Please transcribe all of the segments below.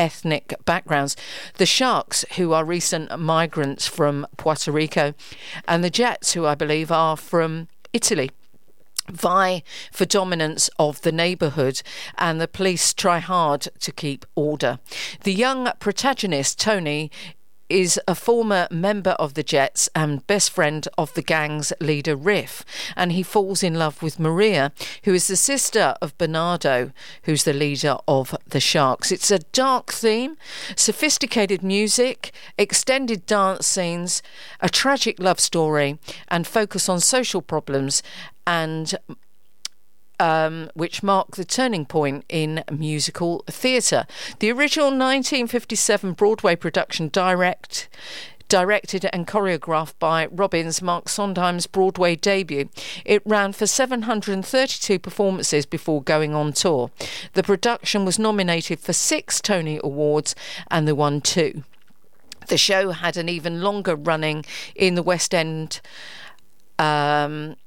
ethnic backgrounds. The Sharks, who are recent migrants from Puerto Rico, and the Jets, who I believe are from Italy, vie for dominance of the neighbourhood, and the police try hard to keep order. The young protagonist, Tony, is a former member of the Jets and best friend of the gang's leader, Riff, and he falls in love with Maria, who is the sister of Bernardo, who's the leader of the Sharks. It's a dark theme, sophisticated music, extended dance scenes, a tragic love story, and focus on social problems and which mark the turning point in musical theatre. The original 1957 Broadway production, directed and choreographed by Robbins, marked Sondheim's Broadway debut. It ran for 732 performances before going on tour. The production was nominated for 6 Tony Awards and they won 2. The show had an even longer running in the West End and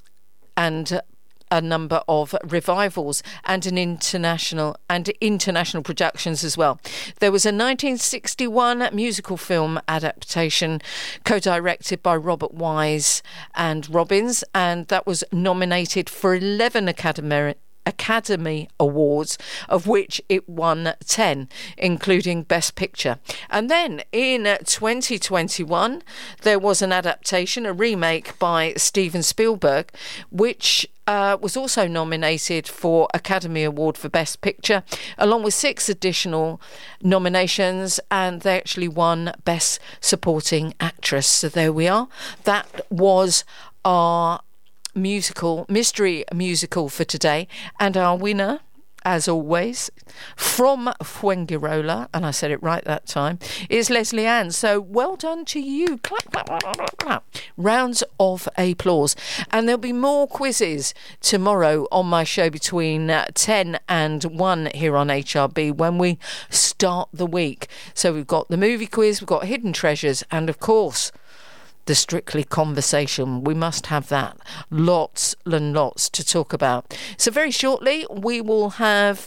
a number of revivals and international productions as well. There was a 1961 musical film adaptation co-directed by Robert Wise and Robbins, and that was nominated for 11 Academy Awards, of which it won 10, including Best Picture. And then in 2021 there was an adaptation, a remake by Steven Spielberg, which was also nominated for Academy Award for Best Picture, along with 6 additional nominations, and they actually won Best Supporting Actress. So there we are. That was our mystery musical for today, and our winner, as always, from Fuengirola, and I said it right that time, is Leslie Ann. So well done to you. Clap, clap, clap, clap, clap. Rounds of applause. And there'll be more quizzes tomorrow on my show between 10 and 1 here on HRB when we start the week. So we've got the movie quiz, we've got hidden treasures, and of course the Strictly conversation. We must have that. Lots and lots to talk about. So very shortly we will have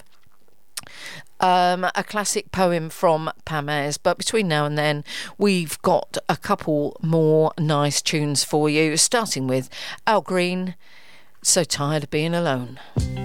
a classic poem from Pam Ayres, but between now and then we've got a couple more nice tunes for you, starting with Al Green, So Tired of Being Alone.